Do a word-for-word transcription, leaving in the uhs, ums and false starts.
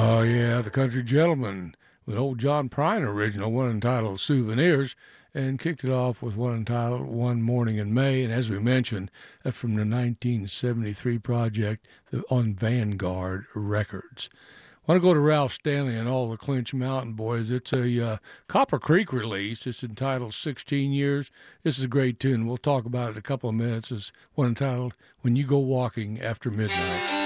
Oh, yeah, the Country Gentleman with old John Prine original, one entitled Souvenirs, and kicked it off with one entitled One Morning in May. And as we mentioned, that's from the nineteen seventy-three project on Vanguard Records. I want to go to Ralph Stanley and all the Clinch Mountain Boys. It's a uh, Copper Creek release. It's entitled sixteen years. This is a great tune. We'll talk about it in a couple of minutes. It's one entitled When You Go Walking After Midnight.